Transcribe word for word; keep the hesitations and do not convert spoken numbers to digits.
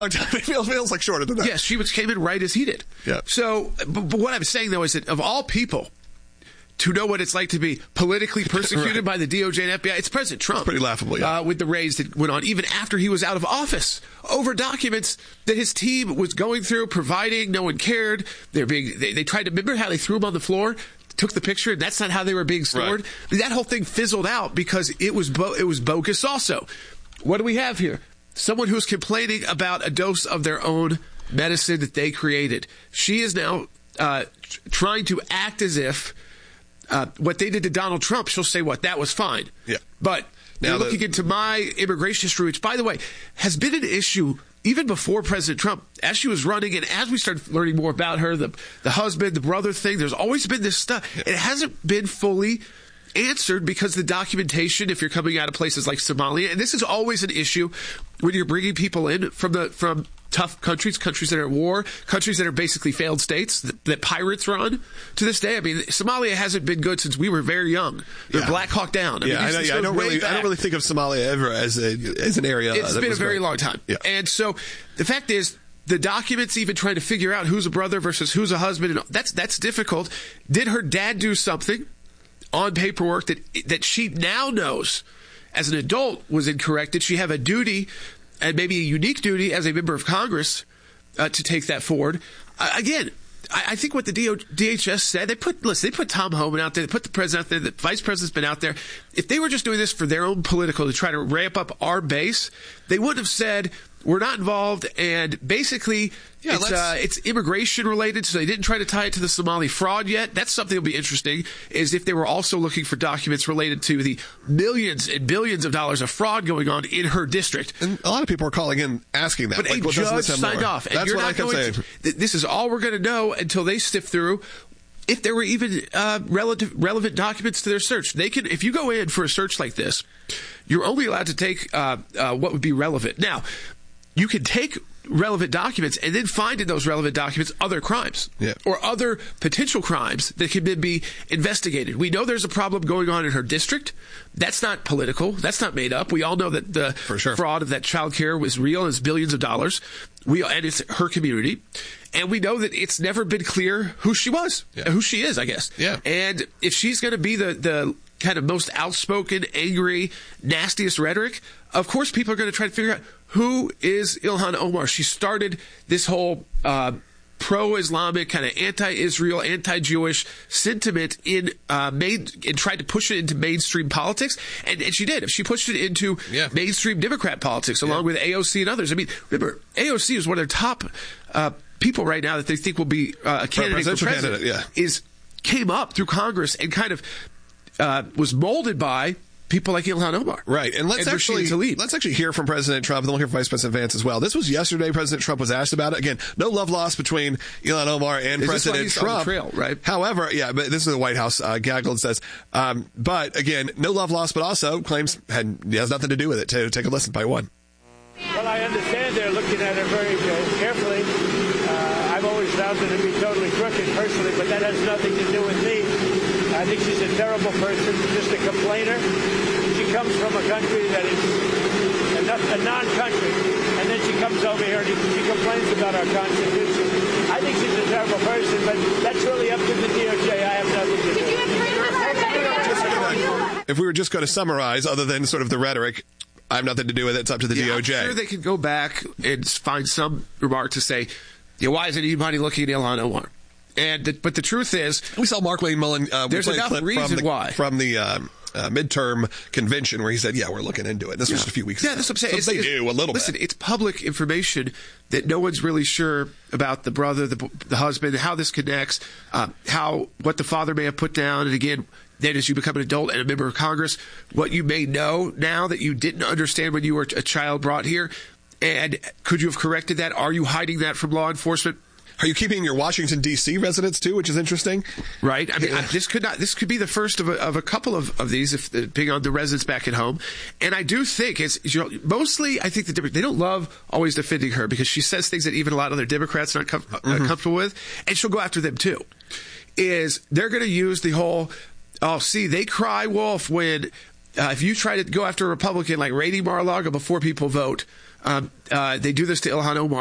It feels, feels like shorter than that. Yes, she was, came in right as he did. Yeah. So, but, but what I'm saying, though, is that of all people to know what it's like to be politically persecuted Right. by the D O J and F B I, it's President Trump. It's pretty laughable, yeah. Uh, with the raids that went on, even after he was out of office, over documents that his team was going through, providing. No one cared. They're being. They, they tried to remember how they threw him on the floor, took the picture, and that's not how they were being stored. Right. That whole thing fizzled out because it was bo- it was bogus. Also, what do we have here? Someone who's complaining about a dose of their own medicine that they created. She is now uh, tr- trying to act as if. Uh, what they did to Donald Trump, she'll say, what, that was fine. Yeah. But now looking the, into my immigration history, which, by the way, has been an issue even before President Trump, as she was running and as we started learning more about her, the, the husband, the brother thing, there's always been this stuff. Yeah. It hasn't been fully answered because the documentation, if you're coming out of places like Somalia, and this is always an issue when you're bringing people in from the from tough countries, countries that are at war, countries that are basically failed states that, that pirates run to this day. I mean, Somalia hasn't been good since we were very young. They're yeah. Black Hawk Down. I yeah, mean, I, know, yeah I don't really, I don't really think of Somalia ever as a as an area. It's that been a was very great. long time, yeah. And so the fact is, the documents even trying to figure out who's a brother versus who's a husband, and that's that's difficult. Did her dad do something on paperwork that that she now knows as an adult was incorrect? Did she have a duty, and maybe a unique duty as a member of Congress, uh, to take that forward? Uh, again, I, I think what the D O, D H S said, they put listen, they put Tom Homan out there, they put the president out there, the vice president's been out there. If they were just doing this for their own political, to try to ramp up our base, they wouldn't have said, we're not involved, and basically yeah, it's, uh, it's immigration related, so they didn't try to tie it to the Somali fraud yet. That's something that'll be interesting, is if they were also looking for documents related to the millions and billions of dollars of fraud going on in her district. And a lot of people are calling in asking that. But like, a well, judge signed more? off, and That's you're what not I kept going saying. to, this is all we're going to know until they sift through if there were even uh, relative, relevant documents to their search. They can, if you go in for a search like this, you're only allowed to take uh, uh, what would be relevant. Now, you can take relevant documents and then find in those relevant documents other crimes yeah. or other potential crimes that can then be investigated. We know there's a problem going on in her district. That's not political. That's not made up. We all know that the For sure. fraud of that child care was real and it's billions of dollars. We and it's her community. And we know that it's never been clear who she was, yeah. who she is, I guess. Yeah. And if she's going to be the, the kind of most outspoken, angry, nastiest rhetoric, of course people are going to try to figure out who is Ilhan Omar. She started this whole uh, pro-Islamic, kind of anti-Israel, anti-Jewish sentiment in uh, main, and tried to push it into mainstream politics, and, and she did. She pushed it into yeah. mainstream Democrat politics, along yeah. with A O C and others. I mean, remember, A O C is one of their top uh, people right now that they think will be uh, a candidate for president. Candidate, yeah. Is came up through Congress and kind of uh, was molded by people like Ilhan Omar. Right. And let's and actually let's actually hear from President Trump, and then we'll hear from Vice President Vance as well. This was yesterday. President Trump was asked about it. Again, no love lost between Ilhan Omar and is President this Trump. On the trail, right? However, yeah, but this is the White House uh, gaggle and says, um, but again, no love lost, but also claims had has nothing to do with it. To take a listen by one. Well, I understand they're looking at it very uh, carefully. Uh, I've always found her to be totally crooked personally, but that has nothing to do with me. I think she's a terrible person, just a complainer. She comes from a country that is a, a non-country, and then she comes over here and she complains about our Constitution. I think she's a terrible person, but that's really up to the D O J. I have nothing to do with it. If we were just going to summarize, other than sort of the rhetoric, I have nothing to do with it. It's up to the yeah, D O J. I'm sure they could go back and find some remark to say, yeah, why isn't anybody looking at Ilhan Omar? And the, but the truth is, we saw Mark Wayne Mullen. Uh, there's enough clip reason from the, why from the um, uh, midterm convention where he said, "Yeah, we're looking into it." This yeah. was just a few weeks. Yeah, ago. that's what I'm saying. So it's, they it's, do a little listen, bit. It's public information that no one's really sure about the brother, the, the husband, how this connects, uh, how what the father may have put down, and again. Then as you become an adult and a member of Congress, what you may know now that you didn't understand when you were a child brought here, and could you have corrected that? Are you hiding that from law enforcement? Are you keeping your Washington, D C residence too, which is interesting? Right. I mean, I, this could not. This could be the first of a, of a couple of, of these, if uh, being on the residents back at home. And I do think it's you know, mostly. I think that they don't love always defending her because she says things that even a lot of other Democrats are not com- mm-hmm. uh, comfortable with, and she'll go after them too. Is they're going to use the whole. Oh, see, they cry wolf when uh, if you try to go after a Republican like Rainey Mar-a-Lago before people vote, Um, uh, they do this to Ilhan Omar.